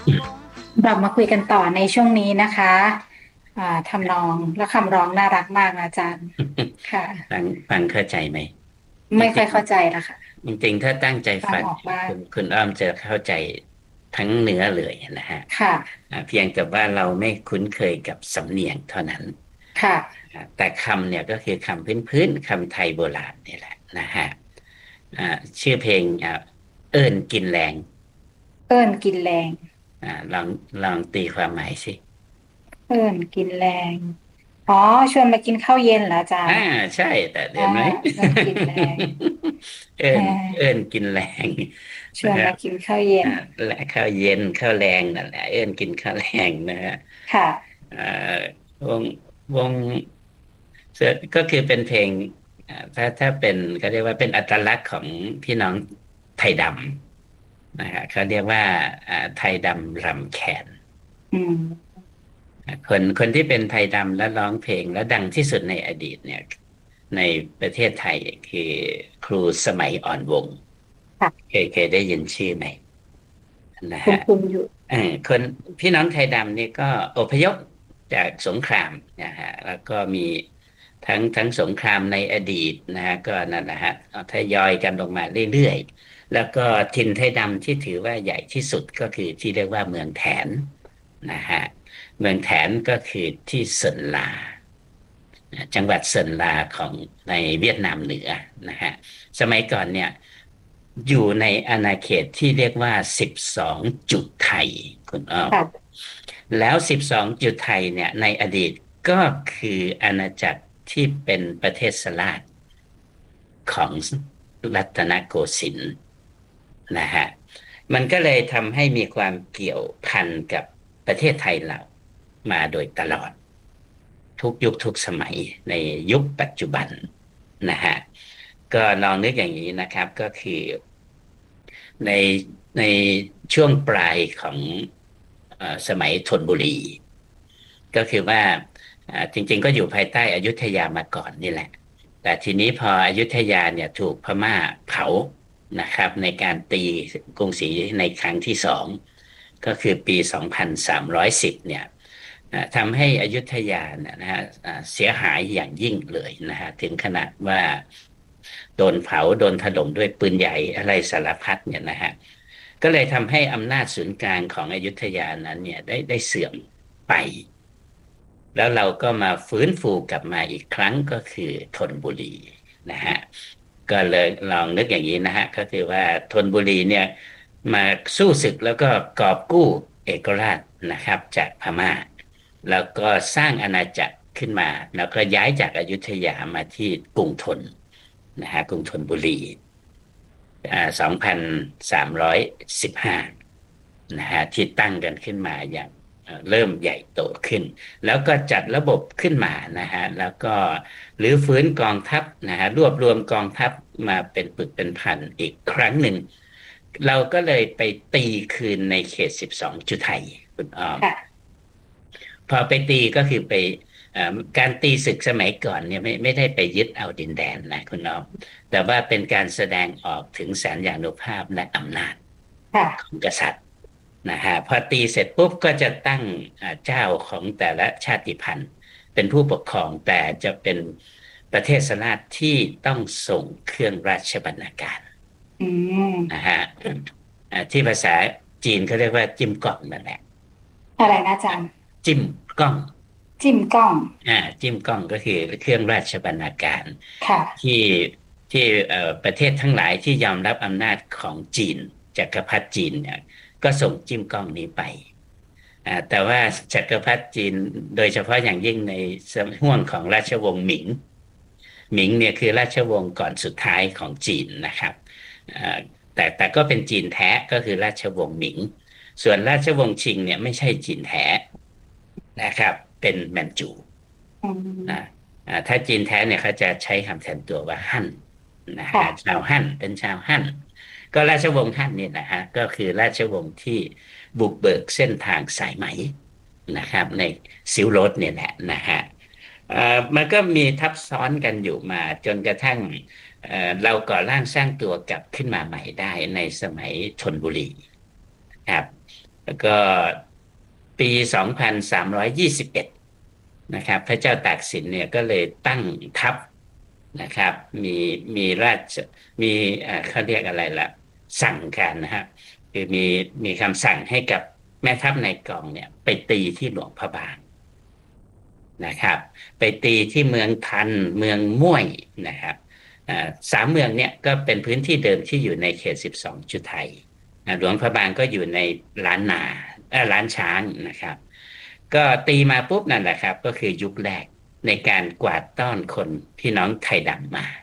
เรามาคุยกันต่อในช่วงนี้นะคะทำนองและคำร้องน่ารักมากนะอาจารย์ค่ะฟังเข้าใจไหมจไม่ค่ริงอยเข้าใจละค่ะๆจริงๆถ้าตั้งใจฟังฟังออกบ้างคุณอ้อมจะเข้าใจทั้งเนื้อเลยนะฮะค่ะเพียงแต่ว่าเราไม่คุ้นเคยกับสำเนียงเท่านั้นค่ะแต่คำเนี่ยก็คือคำพื้นๆคำไทยโบราณนี่แหละนะฮะชื่อเพลงเอิญกินแรงเอิ้นกินแรงลองตีความหมายสิเอิ้นกินแรงอ๋อชวนมากินข้าวเย็นเหรออาจาอ่ารย์ใช่แต่อ่าเห็นไหมเอิ้นกินแรงเอิอ่ญเอิญากินแรงชนะครับวนมากินข้าวเย็นและข้าวเย็นข้าวแรงนั่นแหละเอิ้นกินข้าวแรงนะฮะค่ะเอ่อวงวงเสือก็คือเป็นเพลงถ้าเป็นก็เรียกว่าเป็นอัตลักษณ์ของพี่น้องไทยดำนะฮะเขาเรียกว่าไทยดำรำแคนอืมคนที่เป็นไทยดำและร้องเพลงและดังที่สุดในอดีตเนี่ยในประเทศไทยคือครูสมัยอ่อนวงค่ะเคยได้ยินชื่อไหมนะคุณฮะคุณอยู่คนพี่น้องไทยดำนี่ก็อพยพจากสงครามนะฮะแล้วก็มีทั้งสงครามในอดีตนะฮะก็นั่นแหละฮะทยอยกันลงมาเรื่อยๆแล้วก็ถิ่นไทยดำที่ถือว่าใหญ่ที่สุดก็คือที่เรียกว่าเมืองแถนนะฮะเมืองแถนก็คือที่เซินลาจังหวัดเซินลาของในเวียดนามเหนือนะฮะสมัยก่อนเนี่ยอยู่ในอาณาเขตที่เรียกว่า12จุดไทยคุณอ้อมค่ะแล้ว12จุดไทยเนี่ยในอดีตก็คืออาณาจักรที่เป็นประเทศสลาดของรัตนโกสินทร์นะฮะมันก็เลยทำให้มีความเกี่ยวพันกับประเทศไทยเรามาโดยตลอด ทุกยุคทุกสมัยในยุคปัจจุบันนะฮะก็ลองนึกอย่างนี้นะครับก็คือในในช่วงปลายของสมัยธนบุรีก็คือว่าจริงๆก็อยู่ภายใต้อยุธยามาก่อนนี่แหละแต่ทีนี้พออยุธยาเนี่ยถูกพม่าเผานะครับในการตีกรุงศรีในครั้งที่สองก็คือปี2310เนี่ยทำให้อยุธยาเนี่ยนะฮะเสียหายอย่างยิ่งเลยนะฮะถึงขนาดว่าโดนเผาโดนถล่มด้วยปืนใหญ่อะไรสารพัดเนี่ยนะฮะก็เลยทำให้อำนาจศูนย์กลางของอยุธยานั้นเนี่ยได้เสื่อมไปแล้วเราก็มาฟื้นฟูกลับมาอีกครั้งก็คือธนบุรีนะฮะก็เลยลองนึกอย่างนี้นะฮะก็คือว่าธนบุรีเนี่ยมาสู้ศึกแล้วก็กอบกู้เอกราชนะครับจากพม่า แล้วก็สร้างอาณาจักรขึ้นมาแล้วก็ย้ายจากอยุธยามาที่กรุงธนนะฮะกรุงธนบุรี2315นะฮะที่ตั้งกันขึ้นมาอย่างเริ่มใหญ่โตขึ้นแล้วก็จัดระบบขึ้นมานะฮะแล้วก็รื้อฟื้นกองทัพนะฮะรวบรวมกองทัพมาเป็นปึกเป็นพันอีกครั้งหนึ่งเราก็เลยไปตีคืนในเขต12จุไทยคุณอ้อมค่ะพอไปตีก็คือไปการตีศึกสมัยก่อนเนี่ยไม่ได้ไปยึดเอาดินแดนนะคุณน้องแต่ว่าเป็นการแสดงออกถึงสัญญานุภาพและอำนาจขอค่ะงกษัตริย์นะฮะพอตีเสร็จปุ๊บก็จะตั้งเจ้าของแต่ละชาติพันธุ์เป็นผู้ปกครองแต่จะเป็นประเทศสลาดที่ต้องส่งเครื่องราชบรรณาการอืมนะฮะที่ภาษาจีนเขาเรียกว่าจิ้มก่องนั่นแหละอะไรนะอาจารย์จิ้มก้องจิ้มกล้องจิ้มกล้องก็คือเครื่องราชบรรณาการค่ะที่ที่ประเทศทั้งหลายที่ยอมรับอำนาจของจีนจักรพรรดิจีนเนี่ยก็ส่งจิ้มกล้องนี้ไปแต่ว่าจักรพรรดิจีนโดยเฉพาะอย่างยิ่งในห่วงของราชวงศ์หมิงหมิงเนี่ยคือราชวงศ์ก่อนสุดท้ายของจีนนะครับอ่าแต่ก็เป็นจีนแท้ก็คือราชวงศ์หมิงส่วนราชวงศ์ชิงเนี่ยไม่ใช่จีนแท้นะครับเป็นแมนจูอือ่ามถ้าจีนแท้เนี่ยเขาจะใช้คำแทนตัวว่าฮั่นนะฮะค่ะชาวฮั่นเป็นชาวฮั่นก็ราชวงศ์ฮั่นเนี่ยนะฮะก็คือราชวงศ์ที่บุกเบิกเส้นทางสายไหมนะครับในซิลโรดเนี่ยแหละนะฮะมันก็มีทับซ้อนกันอยู่มาจนกระทั่งเราก่อร่างสร้างตัวกลับขึ้นมาใหม่ได้ในสมัยธนบุรีครับแล้วก็ปี2321นะครับพระเจ้าตากสินเนี่ยก็เลยตั้งทัพนะครับมีราชมีเขาเรียกอะไรล่ะสั่งการนะฮะคือมีคำสั่งให้กับแม่ทัพนายกองเนี่ยไปตีที่หลวงพระบางนะครับไปตีที่เมืองทันเมืองม่วยนะครับสามเมืองเนี่ยก็เป็นพื้นที่เดิมที่อยู่ในเขต12จุดไทยหลวงพระบางก็อยู่ในล้านนาล้านช้างนะครับก็ตีมาปุ๊บนั่นแหละครับก็คือยุคแรกในการกวาดต้อนคนพี่น้องไทยดำมา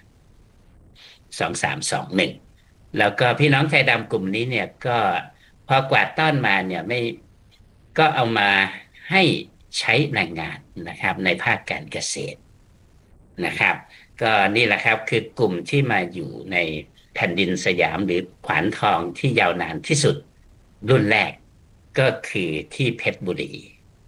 2321แล้วก็พี่น้องไทยดำกลุ่มนี้เนี่ยก็พอกวาดต้อนมาเนี่ยไม่ก็เอามาให้ใช้แรงงานนะครับในภาคการเกษตรนะครับก็นี่แหละครับคือกลุ่มที่มาอยู่ในแผ่นดินสยามหรือขวานทองที่ยาวนานที่สุดรุ่นแรกก็คือที่เพชรบุรี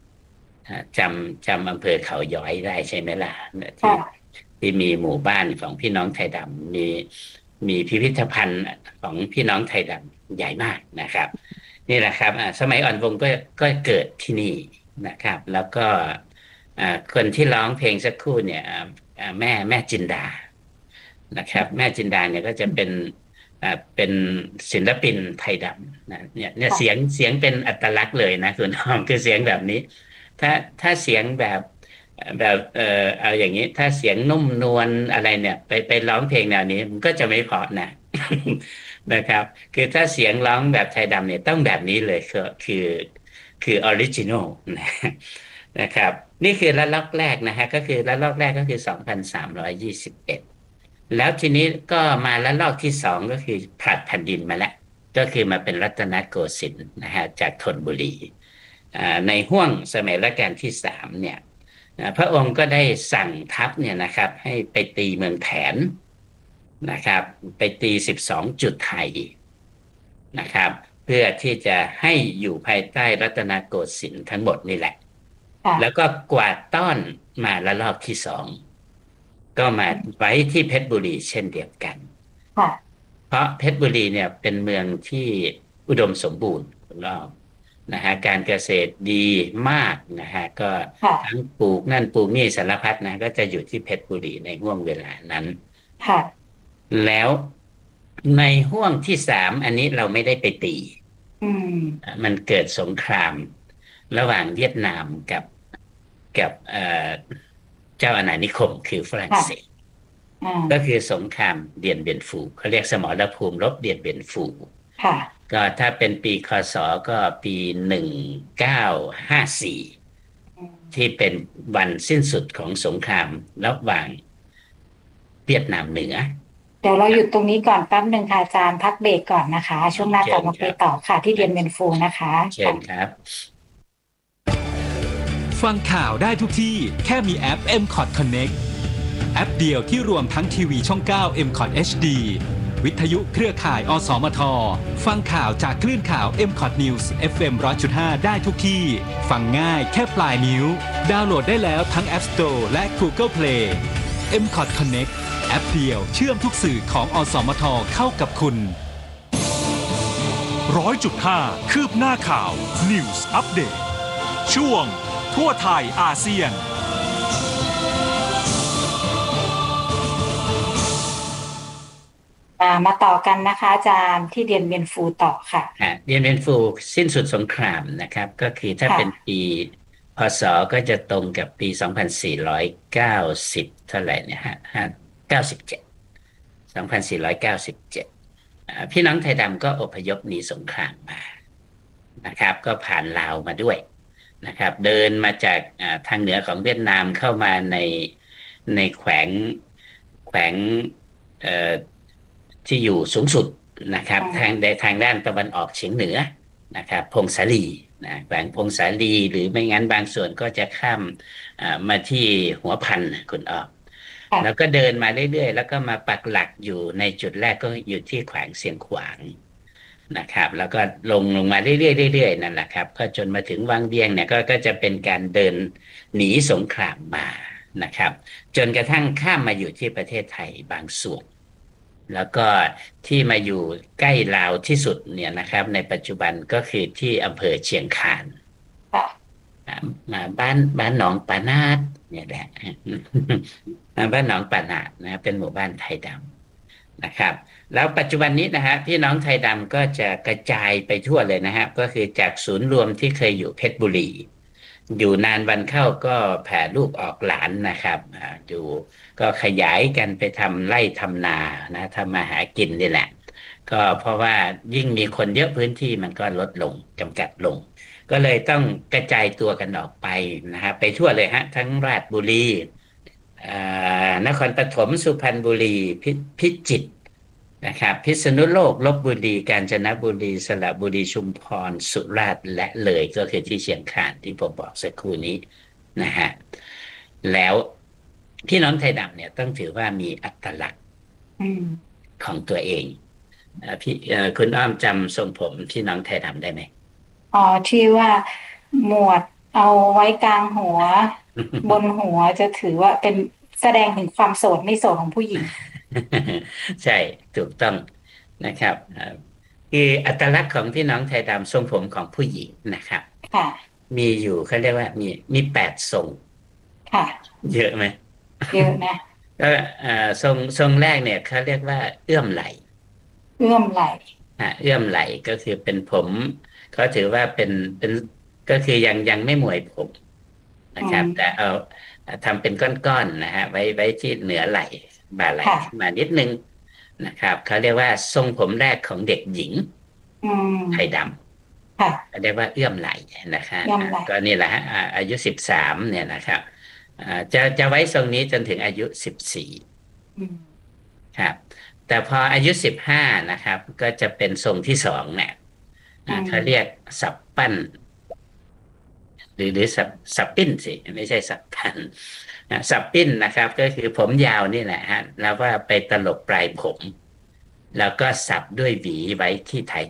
จำอำเภอเขาย้อยได้ใช่ไหมล่ะที่ค่ะที่มีหมู่บ้านของพี่น้องไทยดำมีพิพิธภัณฑ์ของพี่น้องไทยดำใหญ่มากนะครับนี่แหละครับสมัยอ่อนวงก็เกิดที่นี่นะครับแล้วก็คนที่ร้องเพลงสักครู่เนี่ยแม่จินดานะครับแม่จินดาเนี่ยก็จะเป็นศิลปินไทยดำนะเนี่ยเสียงเป็นอัตลักษณ์เลยนะคุณน้องคือเสียงแบบนี้ถ้าถ้าเสียงแบบเอาอย่างนี้ถ้าเสียงนุ่มนวลอะไรเนี่ยไปร้องเพลงแนวนี้มันก็จะไม่เพราะนะนะครับคือถ้าเสียงร้องแบบไทยดำเนี่ยต้องแบบนี้เลยคือออริจินอลนะครับนี่คือระลอกแรกนะฮะก็คือระลอกแรกก็คือ2321แล้วทีนี้ก็มาระลอกที่สองก็คือผลัดแผ่นดินมาแล้วก็คือมาเป็นรัตนโกสินทร์นะฮะจากธนบุรีในห้วงสมัยรัชกาลที่สามเนี่ยพระองค์ก็ได้สั่งทัพเนี่ยนะครับให้ไปตีเมืองแถนนะครับไปตี12จุดไทยนะครับเพื่อที่จะให้อยู่ภายใต้รัตนโกสินทร์ทั้งหมดนี่แหละแล้วค่ะก็กวาดต้อนมาระลอกที่สองก็มาไว้ที่เพชรบุรีเช่นเดียวกันค่ะเพราะเพชรบุรีเนี่ยเป็นเมืองที่อุดมสมบูรณ์รอบนะฮะการเกษตรดีมากนะฮะก็ทั้งค่ะปลูกนั่นปลูกนี่สารพัดนะก็จะอยู่ที่เพชรบุรีในห่วงเวลานั้นค่ะแล้วในห่วงที่สามอันนี้เราไม่ได้ไปตีอืมมันเกิดสงครามระหว่างเวียดนามกับเจ้าอาณานิคมคือฝรั่งเศค่ะสอ่าก็คือสงครามเดียนเบียนฟูเขาเรียกสมรภูมิรบเดียนเบียนฟูค่ะก็ถ้าเป็นปีคศก็ปี1954 อืมที่เป็นวันสิ้นสุดของสงครามระหว่างเวียดนามเหนือเดี๋ยวเราหยุดตรงนี้ก่อนแป๊บหนึ่งค่ะอาจารย์พักเบรกก่อนนะคะช่วงหน้ากลับมาคุยเชิญครับต่อค่ะที่เรียนเมนฟูนะคะเชิญค่ะครับฟังข่าวได้ทุกที่แค่มีแอป MCOT Connect แอปเดียวที่รวมทั้งทีวีช่อง 9 MCOT HD วิทยุเครือข่ายอสมทฟังข่าวจากคลื่นข่าว MCOT News FM 100.5 ได้ทุกที่ฟังง่ายแค่ปลายนิ้วดาวน์โหลดได้แล้วทั้ง App Store และ Google Play MCOT Connect แอปเดียวเชื่อมทุกสื่อของอสมทเข้ากับคุณ 100.5คืบหน้าข่าว News Update ช่วงทั่วไทยอาเซียนมาต่อกันนะคะอาจารย์ที่เรียนเมนฟูต่อค่ะเดียนเบียนฟูสิ้นสุดสงครามนะครับก็คือถ้าเป็นค่ะปีพศก็จะตรงกับปี2490เท่าไหร่เนี่ยฮะ97 2497พี่น้องไทยดำก็อพยพหนีสงครามมานะครับก็ผ่านลาวมาด้วยนะครับเดินมาจากทางเหนือของเวียดนามเข้ามาในแขวงเอ่อที่อยู่สูงสุดนะครับทางด้านตะวันออกเฉียงเหนือนะครับพงศาลีนะแขวงพงศาลีหรือไม่งั้นบางส่วนก็จะข้ามมาที่หัวพันคุณออกแล้วค่ะก็เดินมาเรื่อยๆแล้วก็มาปักหลักอยู่ในจุดแรกก็อยู่ที่แขวงเสียงขวางนะครับแล้วก็ลงมาเรื่อยๆเรื่อยๆนั่นแหละครับก็จนมาถึงวังเวียงเนี่ยก็จะเป็นการเดินหนีสงครามมานะครับจนกระทั่งข้ามมาอยู่ที่ประเทศไทยบางส่วนแล้วก็ที่มาอยู่ใกล้ลาวที่สุดเนี่ยนะครับในปัจจุบันก็คือที่อำเภอเชียงคานค่ะมาบ้านหนองปานาดเนี่ยแหละ บ้านหนองปานาดนะเป็นหมู่บ้านไทยดำนะครับแล้วปัจจุบันนี้นะฮะพี่น้องไทยดำก็จะกระจายไปทั่วเลยนะฮะก็คือจากศูนย์รวมที่เคยอยู่เพชรบุรีอยู่นานวันเข้าก็แผ่ลูกออกหลานนะครับอยู่ก็ขยายกันไปทำไร่ทำนานะทำมาหากินนี่แหละก็เพราะว่ายิ่งมีคนเยอะพื้นที่มันก็ลดลงจำกัดลงก็เลยต้องกระจายตัวกันออกไปนะครับไปทั่วเลยฮะทั้งราชบุรีนครปฐมสุพรรณบุรีพิจิตรนะครับพิษณุโลกลพบุรีกาญจนบุรีสระบุรีชุมพรสุราษฎร์และเลยก็คือที่เชียงคานที่ผมบอกสักครู่นี้นะฮะแล้วพี่น้องไทยดำเนี่ยต้องถือว่ามีอัตลักษณ์ของตัวเองพี่คุณอ้อมจำทรงผมพี่น้องไทยดำได้ไหมอ๋อที่ว่าหมวดเอาไว้กลางหัว บนหัวจะถือว่าเป็นแสดงถึงความโสดไม่โสดของผู้หญิงใช่ถูกต้องนะครับคืออัตลักษณ์ของพี่น้องไทยดำทรงผมของผู้หญิงนะครับค่ะมีอยู่เขาเรียกว่ามี8 ทรงค่ะเยอะไหมเยอะนะก็ทรงแรกเนี่ยเขาเรียกว่าเอื้อมไหล่เอื้อมไหล่เอื้อมไหล่ก็คือเป็นผมเขาถือว่าเป็นก็คือยังไม่มวยผมนะครับแต่เอาทำเป็นก้อนๆนะฮะไว้ที่เหนือไหล่บ่าไหล่มานิดนึงนะครับเขาเรียกว่าทรงผมแรกของเด็กหญิงไทยดำเขาเรียกว่าเอื้อมไหล่นะครับก็นี่แหละฮะอายุ13เนี่ยนะครับจะไว้ทรงนี้จนถึงอายุ14ครับแต่พออายุ15นะครับก็จะเป็นทรงที่2เนี่ยเขาเรียกสับปั้นหรือสับปิ้นสิไม่ใช่สับปั้นสับปิ้นนะครับก็คือผมยาวนี่แหละฮะแล้วว่าไปตลบปลายผมแล้วก็สับด้วยหวีไว้ที่ท้าย